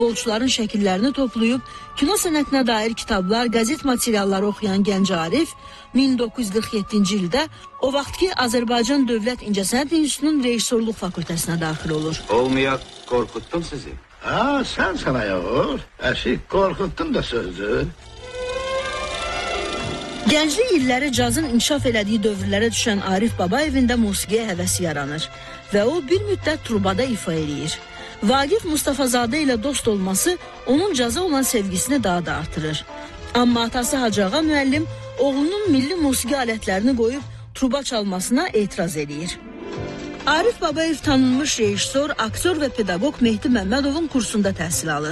futbolçuların şəkillərini toplayıb, kino sənətinə dair kitablar, qəzet materialları oxuyan gənc Arif 1947-ci ildə o vaxtki Azərbaycan Dövlət İncəsənət İnstitutunun rejissorluq fakültəsinə daxil olur. Olmayaq, qorxutdum sizi. Ha, sen sana yox. Əşik, qorxutdun da sözdür. Gənclik illəri cazın inkişaf elədiyi dövrlərə düşən Arif Babayevin də musiqiyə həvəsi yaranır və o bir müddət trubada ifa eləyir. Vaqif Mustafazadə ilə dost olması onun caza olan sevgisini daha da artırır. Amma atası Hacı Ağa müəllim oğlunun milli musiqi alətlərini qoyub truba çalmasına etiraz eləyir. Arif Babayev tanınmış rejissor, aktyor və pedaqoq Mehdi Məmmədovun kursunda təhsil alır.